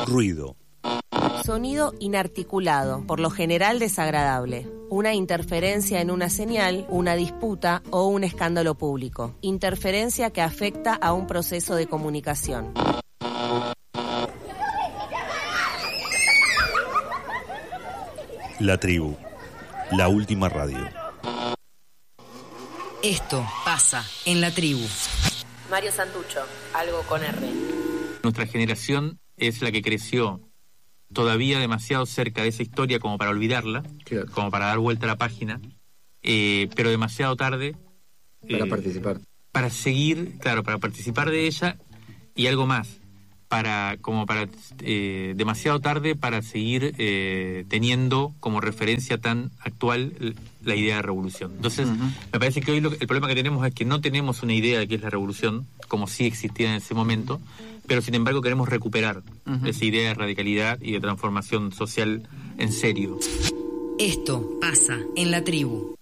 Ruido. Sonido inarticulado, por lo general desagradable. Una interferencia en una señal, una disputa o un escándalo público. Interferencia que afecta a un proceso de comunicación. La Tribu, la última radio. Esto pasa en La Tribu. Mario Santucho, algo con R. Nuestra generación es la que creció todavía demasiado cerca de esa historia como para olvidarla, claro, como para dar vuelta a la página, pero demasiado tarde para participar. Para seguir, claro, para participar de ella, y algo más, demasiado tarde para seguir teniendo como referencia tan actual la idea de revolución. Entonces, me parece que hoy el problema que tenemos es que no tenemos una idea de qué es la revolución, como sí existía en ese momento, pero sin embargo queremos recuperar esa idea de radicalidad y de transformación social en serio. Esto pasa en La Tribu.